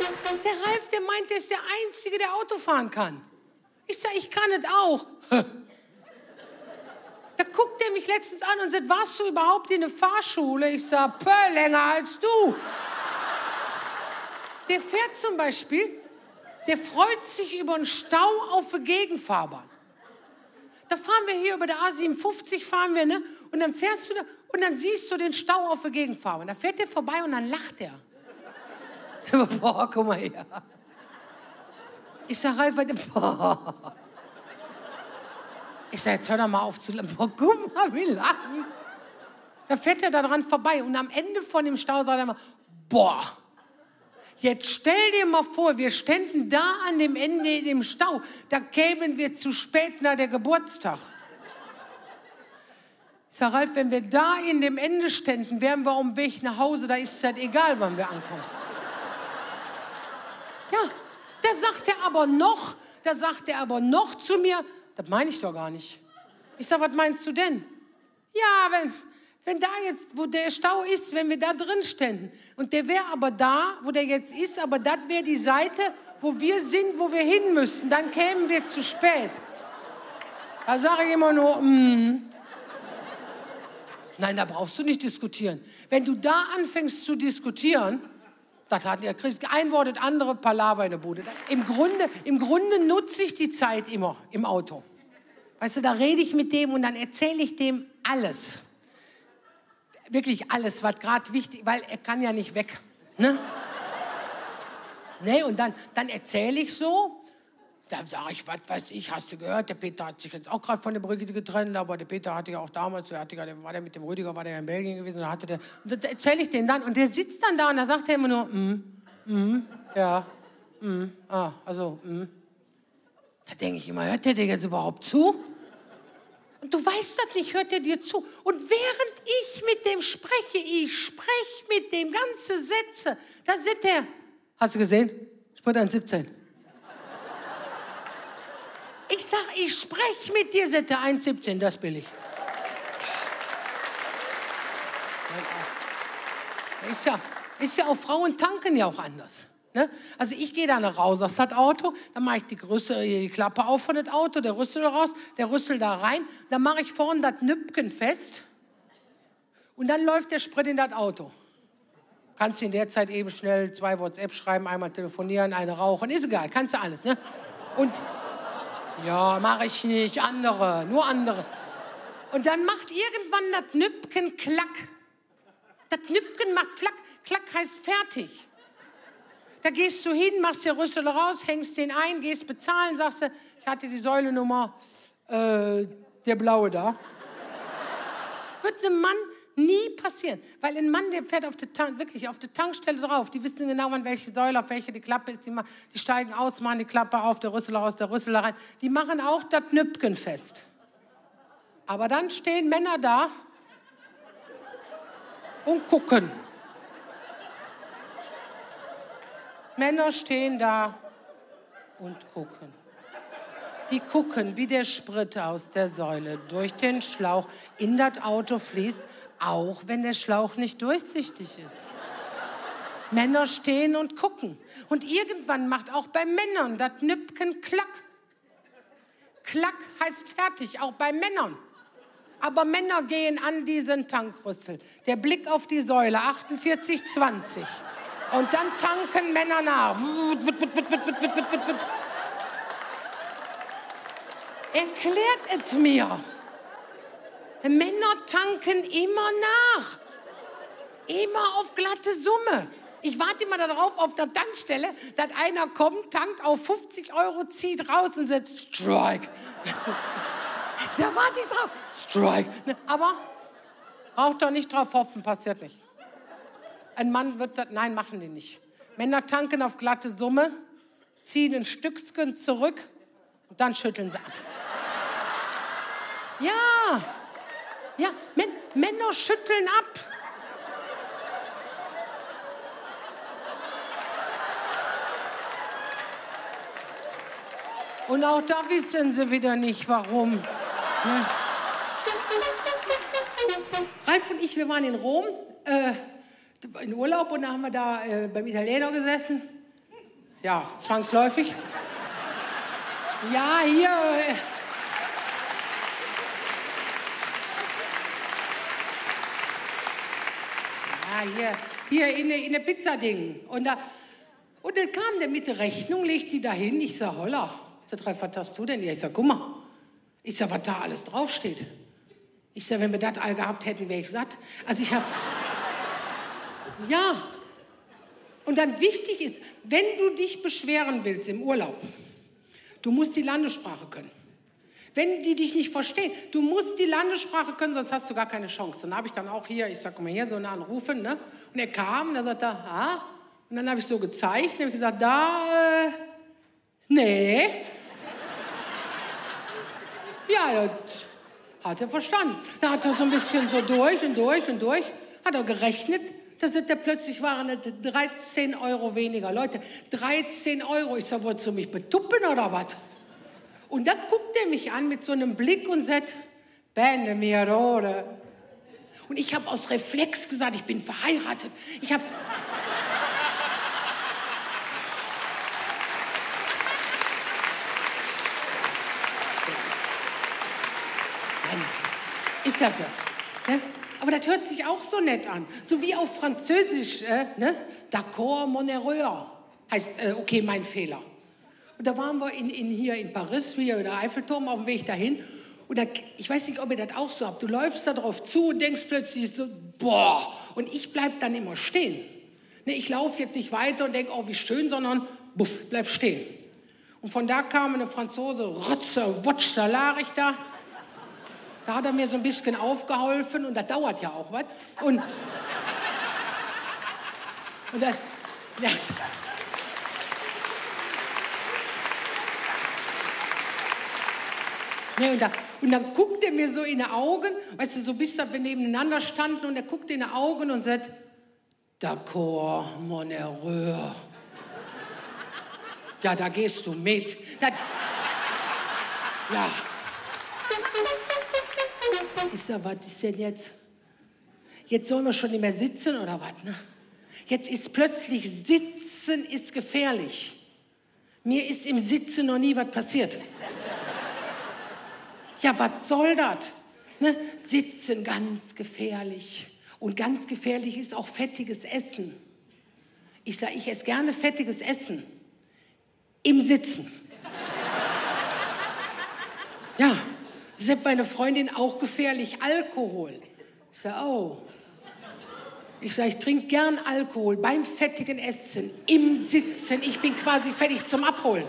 Der Ralf, der meint, er ist der Einzige, der Auto fahren kann. Ich sag, ich kann es auch. Da guckt er mich letztens an und sagt, warst du überhaupt in der Fahrschule? Ich sag, länger als du. Der fährt zum Beispiel, der freut sich über einen Stau auf der Gegenfahrbahn. Da fahren wir hier über der A57, fahren wir, ne? Und dann fährst du da und dann siehst du den Stau auf der Gegenfahrbahn. Da fährt der vorbei und dann lacht er. Boah, guck mal her. Ich sag, Ralf, boah. Ich sag, jetzt hör doch mal auf zu lachen. Boah, guck mal, wie lachen. Da fährt er da dran vorbei und am Ende von dem Stau sagt er mal, boah, jetzt stell dir mal vor, wir ständen da an dem Ende in dem Stau, da kämen wir zu spät nach der Geburtstag. Ich sag, Ralf, wenn wir da in dem Ende ständen, wären wir auf dem Weg nach Hause, da ist es halt egal, wann wir ankommen. Ja, da sagt er aber noch zu mir, das meine ich doch gar nicht. Ich sag, was meinst du denn? Ja, wenn da jetzt, wo der Stau ist, wenn wir da drin ständen und der wäre aber da, wo der jetzt ist, aber das wäre die Seite, wo wir sind, wo wir hin müssten, dann kämen wir zu spät. Da sage ich immer nur, Nein, da brauchst du nicht diskutieren. Wenn du da anfängst zu diskutieren, das hat er kriegt ein Wort, das andere Palaver in der Bude. Im Grunde nutze ich die Zeit immer im Auto. Weißt du, da rede ich mit dem und dann erzähle ich dem alles. Wirklich alles, was gerade wichtig, weil er kann ja nicht weg. Ne? Nee, und dann erzähle ich so. Da sage ich, was weiß ich, hast du gehört, der Peter hat sich jetzt auch gerade von der Brigitte getrennt, aber der Peter hatte ja auch damals, der war der mit dem Rüdiger, war der ja in Belgien gewesen, und da erzähle ich dem dann und der sitzt dann da und da sagt er immer nur, ja, also. Da denke ich immer, hört der dir jetzt überhaupt zu? Und du weißt das nicht, hört der dir zu? Und während ich mit dem spreche, ich spreche mit dem ganze Sätze, da sitzt er, hast du gesehen? Sprit 1,17. Ich sag, ich spreche mit dir, sagt er, 1,17, das ist billig. Ist ja auch, Frauen tanken ja auch anders. Ne? Also ich gehe da nach raus aus das Auto, dann mache ich die Klappe auf von das Auto, der Rüssel raus, der Rüssel da rein, dann mache ich vorne das Nüppchen fest und dann läuft der Sprit in das Auto. Kannst du in der Zeit eben schnell 2 WhatsApp schreiben, einmal telefonieren, eine rauchen, ist egal, kannst du alles. Ne? Und ja, mache ich nicht, nur andere. Und dann macht irgendwann das Nüppchen klack. Das Nüppchen macht klack, klack heißt fertig. Da gehst du hin, machst den Rüssel raus, hängst den ein, gehst bezahlen, sagst du, ich hatte die Säulenummer, der blaue da. Wird einem Mann nie passieren. Weil ein Mann, der fährt wirklich auf der Tankstelle drauf. Die wissen genau, an welche Säule, auf welche die Klappe ist. Die steigen aus, machen die Klappe auf, der Rüssel raus, der Rüssel da rein. Die machen auch das Nüppchen fest. Aber dann stehen Männer da und gucken. Männer stehen da und gucken. Die gucken, wie der Sprit aus der Säule durch den Schlauch in das Auto fließt, auch wenn der Schlauch nicht durchsichtig ist. Männer stehen und gucken. Und irgendwann macht auch bei Männern das Nüppchen klack. Klack heißt fertig, auch bei Männern. Aber Männer gehen an diesen Tankrüssel. Der Blick auf die Säule, 48,20. Und dann tanken Männer nach. Erklärt es mir. Männer tanken immer nach. Immer auf glatte Summe. Ich warte immer darauf auf der Tankstelle, dass einer kommt, tankt auf 50 €, zieht raus und sagt, Strike. Da warte ich drauf. Strike. Aber braucht doch nicht drauf hoffen, passiert nicht. Ein Mann wird das, nein, machen die nicht. Männer tanken auf glatte Summe, ziehen ein Stückchen zurück und dann schütteln sie ab. Ja, Männer schütteln ab. Und auch da wissen sie wieder nicht, warum. Ne? Ralf und ich, wir waren in Rom, in Urlaub, und da haben wir da beim Italiener gesessen. Ja, zwangsläufig. Ja, hier. Ja, hier in der Pizzading. Und dann kam der mit der Rechnung, legt die da hin. Ich sag, holla, was hast du denn? Ich sag, guck mal. Ich sag, was da alles draufsteht. Ich sag, wenn wir das all gehabt hätten, wäre ich satt. Also ich hab... Ja. Und dann wichtig ist, wenn du dich beschweren willst im Urlaub, du musst die Landessprache können. Wenn die dich nicht verstehen, du musst die Landessprache können, sonst hast du gar keine Chance. Dann habe ich dann auch hier, ich sag mal hier, so einen Anrufen, ne? Und er kam, und dann sagt er, ah. Und dann habe ich so gezeigt, und habe ich gesagt, nee. Ja, das hat er verstanden. Da hat er so ein bisschen so durch und durch und durch, hat er gerechnet, dass es plötzlich waren 13 Euro weniger. Leute, 13 Euro. Ich sag, wolltest du mich betuppen oder was? Und dann guckt er mich an mit so einem Blick und sagt, Bene Mirore. Und ich habe aus Reflex gesagt, ich bin verheiratet. Ich habe... Ist ja so. Ne? Aber das hört sich auch so nett an. So wie auf Französisch, ne? D'accord, mon erreur. Heißt, okay, mein Fehler. Und da waren wir hier in Paris, hier der Eiffelturm, auf dem Weg dahin. Und da, ich weiß nicht, ob ihr das auch so habt. Du läufst da drauf zu und denkst plötzlich so, boah. Und ich bleib dann immer stehen. Ne, ich laufe jetzt nicht weiter und denke, oh, wie schön, sondern, buff, bleib stehen. Und von da kam eine Franzose, Rotzer, Wutsch, da lag ich da. Da hat er mir so ein bisschen aufgeholfen und das dauert ja auch was. Und dann, ja. Ja, und dann guckt er mir so in die Augen, weißt du, so bis wir nebeneinander standen und er guckt in die Augen und sagt, d'accord, mon erreur. Ja, da gehst du mit. Das, ja. Ich sag, was ist denn jetzt? Jetzt sollen wir schon nicht mehr sitzen oder was? Ne? Jetzt ist plötzlich Sitzen ist gefährlich. Mir ist im Sitzen noch nie was passiert. Ja, was soll das? Ne? Sitzen ganz gefährlich. Und ganz gefährlich ist auch fettiges Essen. Ich sage, ich esse gerne fettiges Essen. Im Sitzen. Ja. Deshalb meine Freundin auch gefährlich, Alkohol. Ich sage, oh. Ich sage, ich trinke gern Alkohol beim fettigen Essen, im Sitzen. Ich bin quasi fertig zum Abholen.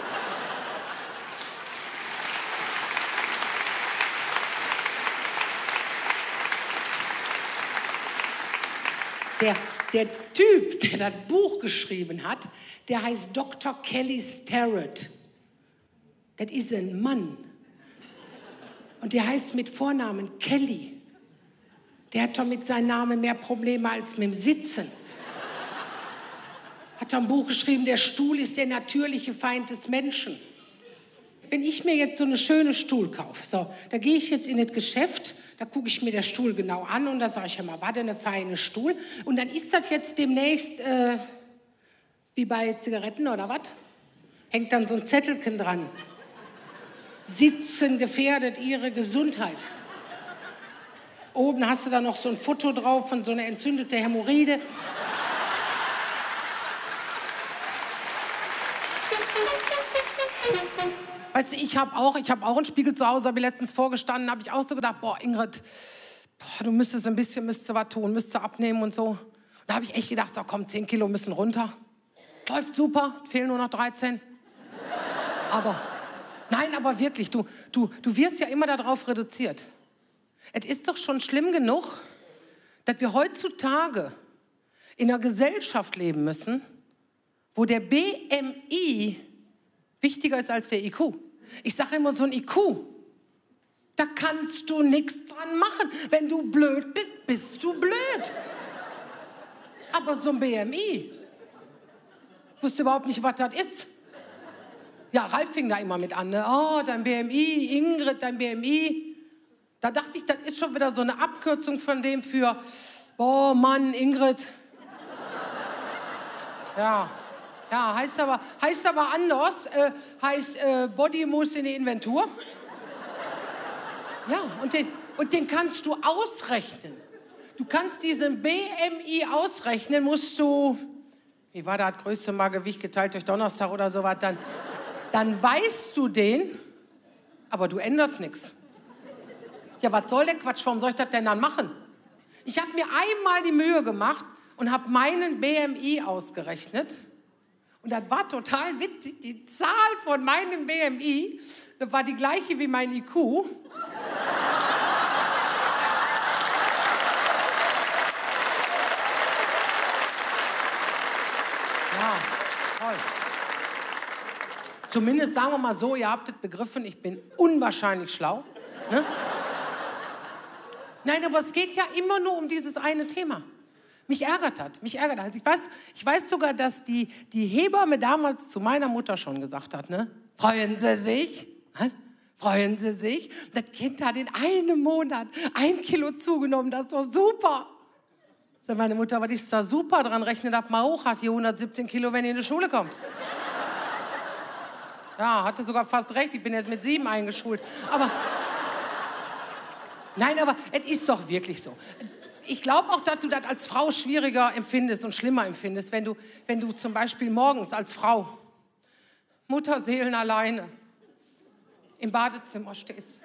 Der Typ, der das Buch geschrieben hat, der heißt Dr. Kelly Starrett. Das ist ein Mann. Und der heißt mit Vornamen Kelly. Der hat doch mit seinem Namen mehr Probleme als mit dem Sitzen. Hat er ein Buch geschrieben, der Stuhl ist der natürliche Feind des Menschen. Wenn ich mir jetzt so eine schöne Stuhl kaufe, so, da gehe ich jetzt in das Geschäft, da gucke ich mir den Stuhl genau an und da sage ich immer, war der eine feine Stuhl? Und dann ist das jetzt demnächst wie bei Zigaretten oder was? Hängt dann so ein Zettelchen dran. Sitzen gefährdet ihre Gesundheit. Oben hast du da noch so ein Foto drauf von so einer entzündeten Hämorrhoide. Weißt du, ich habe auch einen Spiegel zu Hause, habe ich letztens vorgestanden, habe ich auch so gedacht, boah, Ingrid, du müsstest was tun, müsstest abnehmen und so. Und da habe ich echt gedacht, so komm, 10 Kilo müssen runter. Läuft super, fehlen nur noch 13. Aber wirklich, du wirst ja immer darauf reduziert. Es ist doch schon schlimm genug, dass wir heutzutage in einer Gesellschaft leben müssen, wo der BMI wichtiger ist als der IQ. Ich sage immer, so ein IQ, da kannst du nichts dran machen. Wenn du blöd bist, bist du blöd. Aber so ein BMI, wusste überhaupt nicht, was das ist. Ja, Ralf fing da immer mit an. Ne? Oh, dein BMI, Ingrid, dein BMI. Da dachte ich, das ist schon wieder so eine Abkürzung von dem für, oh Mann, Ingrid. Ja, Ja, heißt aber anders. Heißt Body muss in die Inventur. Ja, und den kannst du ausrechnen. Du kannst diesen BMI ausrechnen, musst du, wie war das, größte Mal Gewicht geteilt durch Donnerstag oder sowas, dann weißt du den, aber du änderst nichts. Ja, was soll der Quatsch, warum soll ich das denn dann machen? Ich habe mir einmal die Mühe gemacht und habe meinen BMI ausgerechnet. Und das war total witzig. Die Zahl von meinem BMI, das war die gleiche wie mein IQ. Ja, toll. Zumindest sagen wir mal so, ihr habt es begriffen, ich bin unwahrscheinlich schlau. Ne? Nein, aber es geht ja immer nur um dieses eine Thema. Mich ärgert das. Also ich weiß sogar, dass die Hebamme damals zu meiner Mutter schon gesagt hat, ne? Freuen Sie sich? Freuen Sie sich? Das Kind hat in einem Monat 1 Kilo zugenommen, das ist doch super. Sagt meine Mutter, was ist da super dran? Rechnet ab mal hoch, hat hier 117 Kilo, wenn ihr in die Schule kommt. Ja, hatte sogar fast recht, ich bin jetzt mit 7 eingeschult. Aber nein, aber es ist doch wirklich so. Ich glaube auch, dass du das als Frau schwieriger empfindest und schlimmer empfindest, wenn du zum Beispiel morgens als Frau, Mutterseelen alleine, im Badezimmer stehst.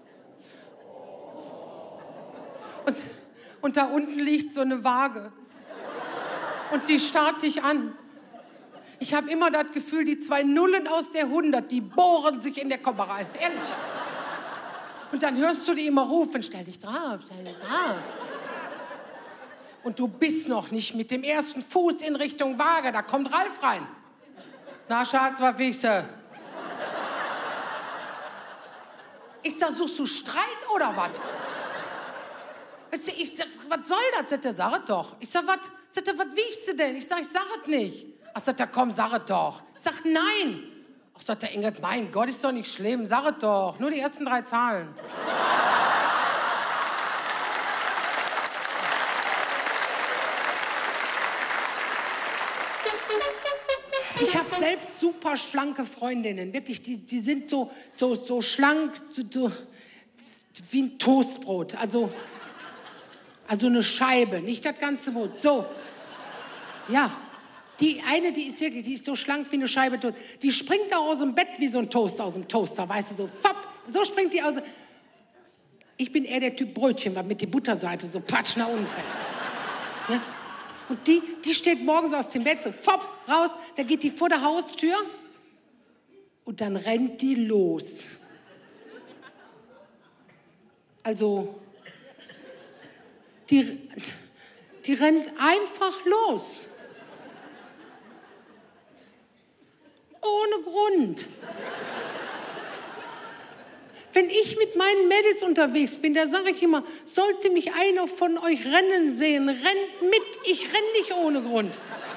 Und da unten liegt so eine Waage. Und die starrt dich an. Ich habe immer das Gefühl, die 2 Nullen aus der 100, die bohren sich in der Kopf rein. Ehrlich. Und dann hörst du die immer rufen, stell dich drauf, stell dich drauf. Und du bist noch nicht mit dem ersten Fuß in Richtung Waage, da kommt Ralf rein. Na, Schatz, was willst du? Ich sag, suchst du Streit oder was? Ich sag, was soll das? Sagt er, sag es doch. Ich sag, was willst du denn? Ich sag es nicht. Ach, sagt er, komm, sag es doch. Ich sag, nein. Ach, sagt der Ingrid, mein Gott, ist doch nicht schlimm, sag es doch. Nur die ersten 3 Zahlen. Ich habe selbst super schlanke Freundinnen, wirklich, die sind so schlank, so wie ein Toastbrot, also eine Scheibe, nicht das ganze Brot, so. Ja, die eine, die ist so schlank wie eine Scheibe Toast, die springt auch aus dem Bett wie so ein Toast aus dem Toaster, weißt du, so, fapp, so springt die aus. Ich bin eher der Typ Brötchen, weil mit der Butterseite so patsch nach unten fällt. Ja? Und die steht morgens aus dem Bett so, fopp, raus, dann geht die vor der Haustür und dann rennt die los. Also, die rennt einfach los. Ohne Grund. Wenn ich mit meinen Mädels unterwegs bin, da sage ich immer, sollte mich einer von euch rennen sehen, rennt mit, ich renne nicht ohne Grund.